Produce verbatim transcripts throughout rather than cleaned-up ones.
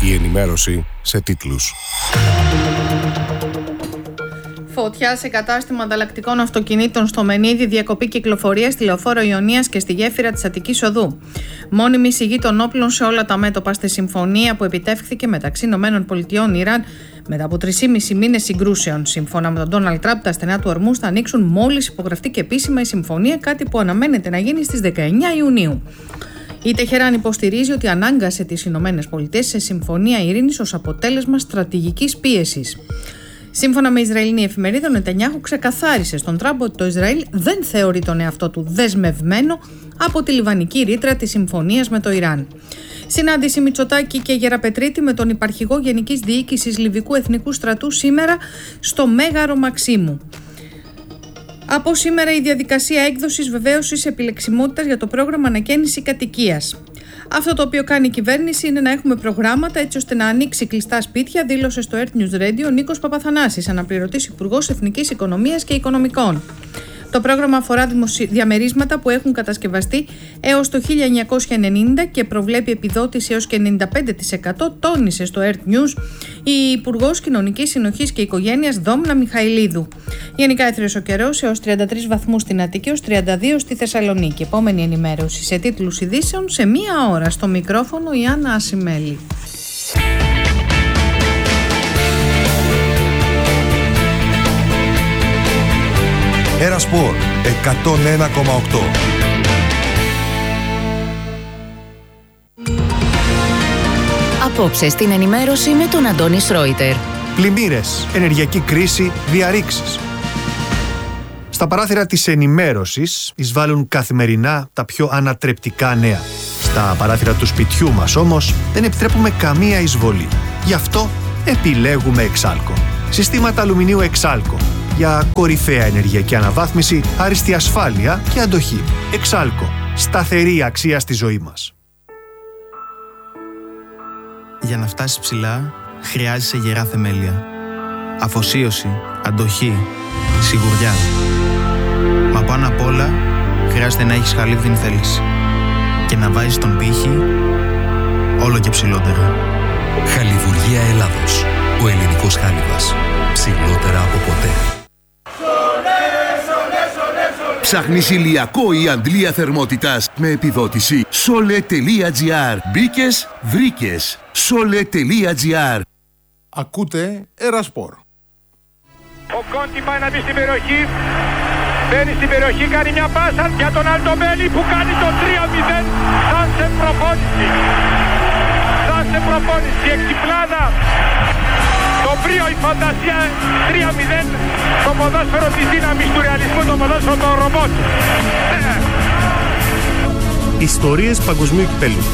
Η ενημέρωση σε τίτλους. Φωτιά σε κατάστημα ανταλλακτικών αυτοκινήτων στο Μενίδη, διακοπή κυκλοφορίας στη Λεωφόρο Ιωνίας και στη γέφυρα της Αττικής Οδού. Μόνιμη σιγή των όπλων σε όλα τα μέτωπα στη συμφωνία που επιτεύχθηκε μεταξύ ΗΠΑ και Ιράν μετά από τρεισήμισι μήνες συγκρούσεων. Σύμφωνα με τον Ντόναλντ Τραμπ, τα στενά του Ορμούζ θα ανοίξουν μόλις υπογραφτεί και επίσημα η συμφωνία, κάτι που αναμένεται να γίνει στις δεκαεννιά Ιουνίου. Η Τεχεράν υποστηρίζει ότι ανάγκασε τις ΗΠΑ σε συμφωνία ειρήνης ως αποτέλεσμα στρατηγικής πίεσης. Σύμφωνα με Ισραηλινή εφημερίδα, ο Νετανιάχου ξεκαθάρισε στον Τραμπ ότι το Ισραήλ δεν θεωρεί τον εαυτό του δεσμευμένο από τη λιβανική ρήτρα της συμφωνίας με το Ιράν. Συνάντηση Μητσοτάκη και Γεραπετρίτη με τον υπαρχηγό Γενικής Διοίκησης Λιβικού Εθνικού Στρατού σήμερα στο Μέγαρο Μαξίμου. Από σήμερα η διαδικασία έκδοσης βεβαίωσης επιλεξιμότητας για το πρόγραμμα ανακαίνιση κατοικίας. Αυτό το οποίο κάνει η κυβέρνηση είναι να έχουμε προγράμματα έτσι ώστε να ανοίξει κλειστά σπίτια, δήλωσε στο Earth News Radio ο Νίκος Παπαθανάσης, αναπληρωτής Υπουργός Εθνικής Οικονομίας και Οικονομικών. Το πρόγραμμα αφορά διαμερίσματα που έχουν κατασκευαστεί έως το χίλια εννιακόσια ενενήντα και προβλέπει επιδότηση έως και ενενήντα πέντε τοις εκατό, τόνισε στο Earth News η Υπουργός Κοινωνικής Συνοχής και Οικογένειας Δόμνα Μιχαηλίδου. Γενικά έθρεσε ο καιρός έως τριάντα τρεις βαθμούς στην Αττική, έως τριάντα δύο στη Θεσσαλονίκη. Επόμενη ενημέρωση σε τίτλους ειδήσεων σε μία ώρα. Στο μικρόφωνο η Άννα Ασημέλη. Ερασπορ εκατόν ένα κόμμα οκτώ. Απόψε στην ενημέρωση με τον Αντώνη Σρόιτερ. Πλημμύρες, ενεργειακή κρίση, διαρρήξεις. Στα παράθυρα της ενημέρωσης εισβάλλουν καθημερινά τα πιο ανατρεπτικά νέα. Στα παράθυρα του σπιτιού μας όμως δεν επιτρέπουμε καμία εισβολή. Γι' αυτό επιλέγουμε Εξάλκο. Συστήματα αλουμινίου Εξάλκο. Για κορυφαία ενεργειακή αναβάθμιση, άριστη ασφάλεια και αντοχή. Εξάλκο. Σταθερή αξία στη ζωή μας. Για να φτάσεις ψηλά, χρειάζεσαι γερά θεμέλια. Αφοσίωση, αντοχή, σιγουριά. Μα πάνω απ' όλα, χρειάζεται να έχεις χαλίβδινη θέληση. Και να βάζεις τον πύχη όλο και ψηλότερα. Χαλιβουργία Ελλάδος. Ο ελληνικός χάλιβας. Ψηλότερα από ποτέ. Ψάχνεις ηλιακό ή αντλία θερμότητας με επιδότηση sole.gr. Μπήκες, βρήκες. sole.gr. Ακούτε Ερασπορ. Ο Κόντι πάει να μπει στην περιοχή. Μπαίνει στην περιοχή, κάνει μια πάσα για τον Αλτομπέλη που κάνει το τρία μηδέν. Σαν σε προπόνηση. Σαν σε προπόνηση. Εξυπνάδα. Το πρίο, η φαντασία, τρία μηδέν. Το ποδόσφαιρο της δύναμης του ρεαλισμού, το ποδόσφαιρο των ρομπότ. Ιστορίες παγκοσμίου κυπέλλου.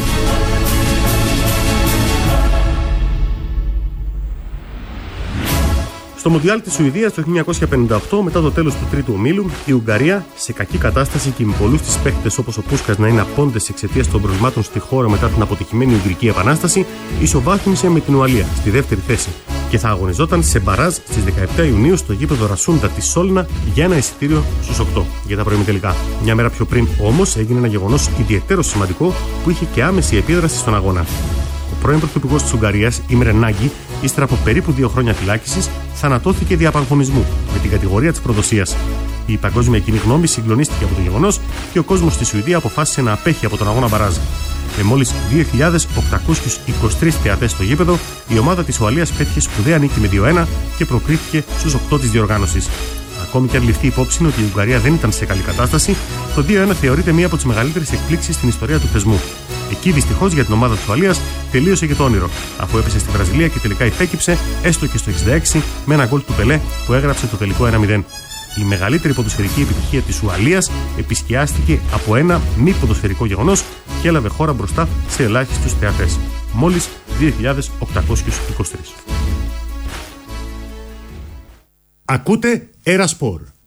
Στο Μουντιάλ της Σουηδίας το χίλια εννιακόσια πενήντα οκτώ, μετά το τέλος του τρίτου ομίλου, η Ουγγαρία, σε κακή κατάσταση και με πολλούς της παίχτες όπως ο Πούσκας να είναι απόντες εξαιτίας των προβλημάτων στη χώρα μετά την αποτυχημένη Ουγγρική Επανάσταση, ισοβάθμισε με την Ουαλία στη δεύτερη θέση και θα αγωνιζόταν σε μπαράζ στις δεκαεπτά Ιουνίου στο γήπεδο Ρασούντα της Σόλνα για ένα εισιτήριο στους οκτώ για τα προημιτελικά. Μια μέρα πιο πριν όμως έγινε ένα γεγονός ιδιαίτερο σημαντικό που είχε και άμεση επίδραση στον αγώνα. Ο πρώην πρωθυπουργός της Ουγγαρίας, Ίμρε Νάγκη, ύστερα από περίπου δύο χρόνια φυλάκισης, θανατώθηκε δια απαγχωνισμού με την κατηγορία της προδοσίας. Η παγκόσμια κοινή γνώμη συγκλονίστηκε από το γεγονός και ο κόσμος στη Σουηδία αποφάσισε να απέχει από τον αγώνα μπαράζ. Με μόλις δύο χιλιάδες οκτακόσιους είκοσι τρεις θεατές στο γήπεδο, η ομάδα της Ουαλίας πέτυχε σπουδαία νίκη με δύο ένα και προκρίθηκε στους οκτώ της διοργάνωσης. Ακόμη και αν ληφθεί υπόψη ότι η Ουγγαρία δεν ήταν σε καλή κατάσταση, το δύο ένα θεωρείται μία από τις μεγαλύτερες εκπλήξεις στην ιστορία του θεσμού. Εκεί δυστυχώς για την ομάδα της Ουαλίας τελείωσε και το όνειρο, αφού έπεσε στη Βραζιλία και τελικά υπέκυψε έστω και στο εξήντα έξι με ένα γκολ του Πελέ που έγραψε το τελικό ένα μηδέν. Η μεγαλύτερη ποδοσφαιρική επιτυχία της Ουαλίας επισκιάστηκε από ένα μη ποδοσφαιρικό γεγονός και έλαβε χώρα μπροστά σε ελάχιστους θεατές. Μόλις δύο χιλιάδες οκτακόσιους είκοσι τρεις. Ακούτε Ερασπορ.